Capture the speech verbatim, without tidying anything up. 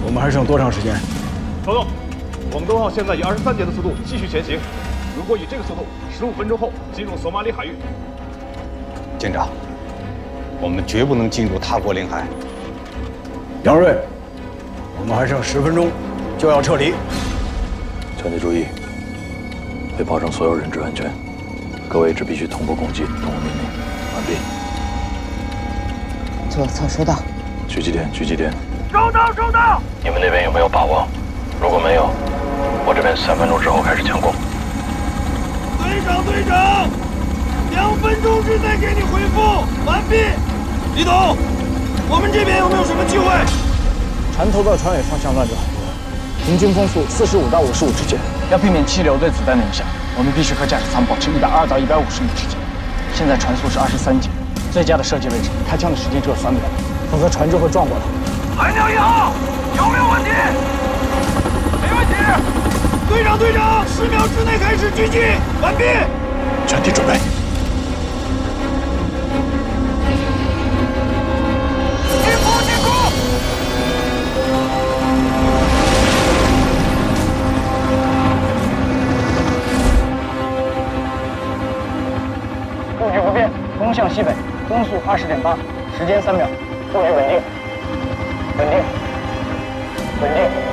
我们还剩多长时间？ 收到。广东号现在以二十三节的速度继续前行。如果以这个速度，十五分钟后进入索马里海域。 舰长，我们绝不能进入他国领海。 杨锐，我们还剩十分钟就要撤离。 全体注意，为保证所有人质安全，各位只必须同步攻击，等我命令。完毕。 左侧收到。 狙击点，狙击点。 收到，收到。 你们那边有没有把握？如果没有，我这边三分钟之后开始强攻。 队长，队长，两分钟之内给你回复。完毕。李董，我们这边有没有什么机会？ 船头的船尾方向乱流很多，平均风速四十五到五十五之间。要避免气流对子弹的影响，我们必须和驾驶舱保持一百二到一百五十米之间。现在船速是二十三节，最佳的射击位置，开枪的时间只有三秒，否则船就会撞过来。 蓝鸟一号，有没有问题？没问题。队长，队长，十秒之内开始狙击，完毕。 全体准备。 进攻，进攻！ 布局不变，风向西北，风速二十点八，时间三秒，布局稳定，稳定，稳定。